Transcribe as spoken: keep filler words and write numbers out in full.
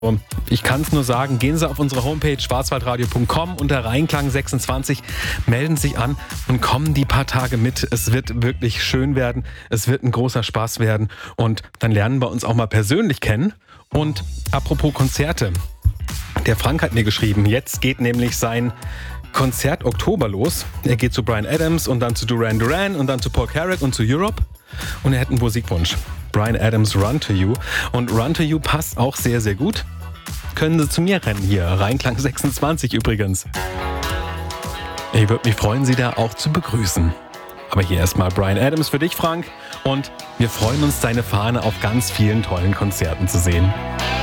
Und ich kann es nur sagen, gehen Sie auf unsere Homepage schwarzwaldradio punkt com unter Rheinklang sechsundzwanzig, melden sich an und kommen die paar Tage mit. Es wird wirklich schön werden, es wird ein großer Spaß werden und dann lernen wir uns auch mal persönlich kennen. Und apropos Konzerte, der Frank hat mir geschrieben, jetzt geht nämlich sein Konzert Oktober los. Er geht zu Bryan Adams und dann zu Duran Duran und dann zu Paul Carrack und zu Europe und er hat einen Musikwunsch. Bryan Adams Run to You. Und Run to You passt auch sehr, sehr gut. Können Sie zu mir rennen hier. Rheinklang sechsundzwanzig übrigens. Ich würde mich freuen, Sie da auch zu begrüßen. Aber hier erstmal Bryan Adams für dich, Frank. Und wir freuen uns, deine Fahne auf ganz vielen tollen Konzerten zu sehen.